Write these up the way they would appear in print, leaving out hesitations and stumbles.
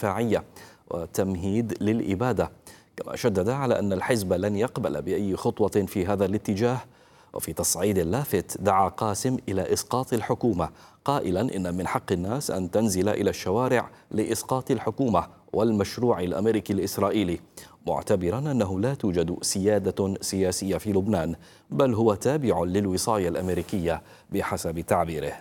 دفاعية وتمهيد للإبادة. كما شدد على أن الحزب لن يقبل بأي خطوة في هذا الاتجاه. وفي تصعيد لافت دعا قاسم إلى إسقاط الحكومة، قائلا إن من حق الناس أن تنزل إلى الشوارع لإسقاط الحكومة والمشروع الأمريكي الإسرائيلي، معتبرا أنه لا توجد سيادة سياسية في لبنان، بل هو تابع للوصاية الأمريكية بحسب تعبيره.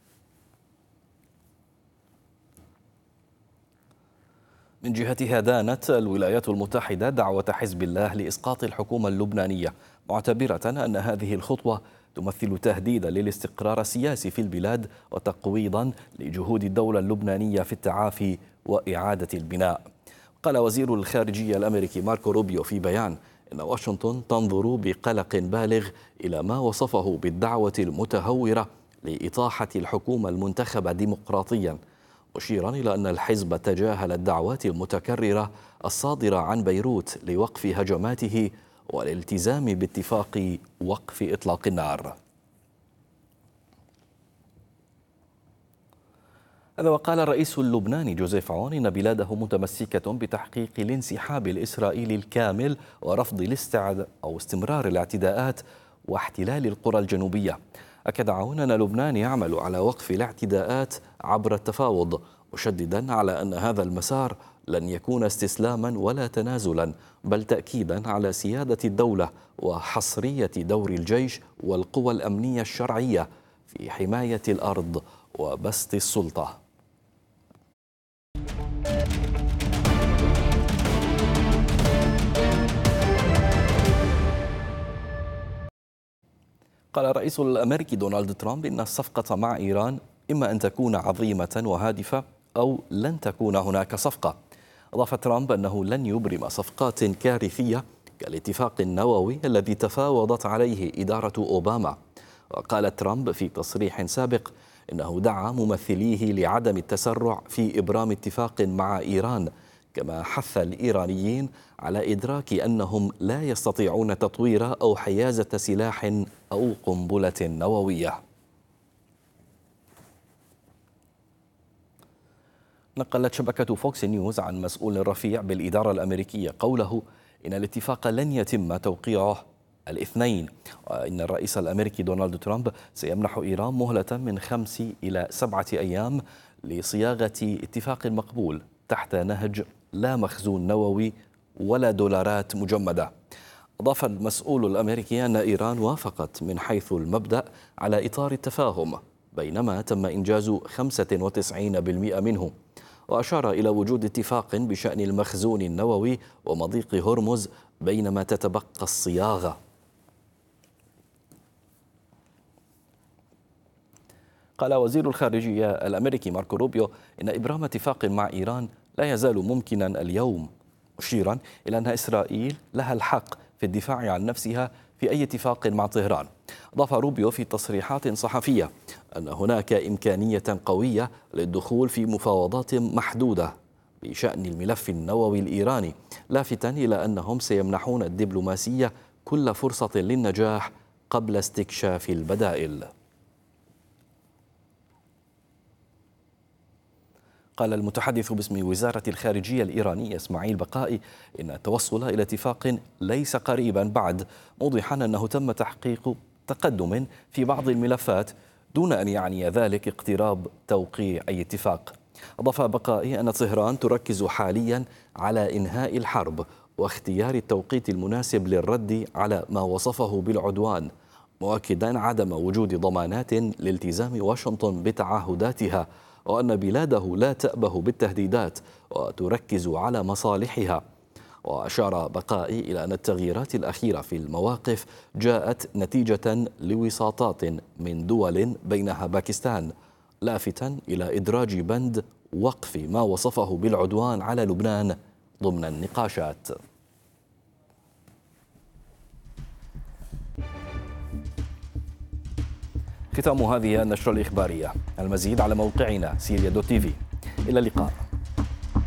من جهتها دانت الولايات المتحدة دعوة حزب الله لإسقاط الحكومة اللبنانية، معتبرة أن هذه الخطوة تمثل تهديدا للاستقرار السياسي في البلاد وتقويضا لجهود الدولة اللبنانية في التعافي وإعادة البناء. قال وزير الخارجية الأمريكي ماركو روبيو في بيان إن واشنطن تنظر بقلق بالغ إلى ما وصفه بالدعوة المتهورة لإطاحة الحكومة المنتخبة ديمقراطيا، مشيرا إلى أن الحزب تجاهل الدعوات المتكررة الصادرة عن بيروت لوقف هجماته والالتزام باتفاق وقف إطلاق النار. هذا وقال الرئيس اللبناني جوزيف عون إن بلاده متمسكة بتحقيق الانسحاب الإسرائيلي الكامل ورفض استمرار الاعتداءات واحتلال القرى الجنوبية. أكد عون أن لبنان يعمل على وقف الاعتداءات عبر التفاوض، مشددا على أن هذا المسار لن يكون استسلاما ولا تنازلا، بل تأكيدا على سيادة الدولة وحصرية دور الجيش والقوى الأمنية الشرعية في حماية الأرض وبسط السلطة. قال الرئيس الأمريكي دونالد ترامب إن الصفقة مع إيران إما أن تكون عظيمة وهادفة أو لن تكون هناك صفقة. أضاف ترامب أنه لن يبرم صفقات كارثية كالاتفاق النووي الذي تفاوضت عليه إدارة أوباما. وقال ترامب في تصريح سابق إنه دعا ممثليه لعدم التسرع في إبرام اتفاق مع إيران، كما حث الإيرانيين على إدراك أنهم لا يستطيعون تطوير أو حيازة سلاح أو قنبلة نووية. نقلت شبكة فوكس نيوز عن مسؤول رفيع بالإدارة الأمريكية قوله إن الاتفاق لن يتم توقيعه الاثنين، وإن الرئيس الأمريكي دونالد ترامب سيمنح إيران مهلة من 5 إلى 7 أيام لصياغة اتفاق مقبول تحت نهج لا مخزون نووي ولا دولارات مجمدة. أضاف المسؤول الأمريكي أن إيران وافقت من حيث المبدأ على إطار التفاهم، بينما تم إنجاز 95% منه، وأشار إلى وجود اتفاق بشأن المخزون النووي ومضيق هرمز بينما تتبقى الصياغة. قال وزير الخارجية الأمريكي ماركو روبيو إن إبرام اتفاق مع إيران لا يزال ممكنا اليوم، مشيرا إلى أن إسرائيل لها الحق في الدفاع عن نفسها في أي اتفاق مع طهران. أضاف روبيو في تصريحات صحفية أن هناك إمكانية قوية للدخول في مفاوضات محدودة بشأن الملف النووي الإيراني، لافتاً إلى أنهم سيمنحون الدبلوماسية كل فرصة للنجاح قبل استكشاف البدائل. قال المتحدث باسم وزارة الخارجية الإيرانية إسماعيل بقائي إن التوصل إلى اتفاق ليس قريبا بعد، موضحا أنه تم تحقيق تقدم في بعض الملفات دون أن يعني ذلك اقتراب توقيع أي اتفاق. أضاف بقائي أن طهران تركز حاليا على إنهاء الحرب واختيار التوقيت المناسب للرد على ما وصفه بالعدوان، مؤكدا عدم وجود ضمانات لالتزام واشنطن بتعهداتها، وأن بلاده لا تأبه بالتهديدات وتركز على مصالحها. وأشار بقائي إلى أن التغييرات الأخيرة في المواقف جاءت نتيجة لوساطات من دول بينها باكستان، لافتا إلى إدراج بند وقف ما وصفه بالعدوان على لبنان ضمن النقاشات. ختام هذه النشرة الإخبارية. المزيد على موقعنا سيريا.tv. إلى اللقاء.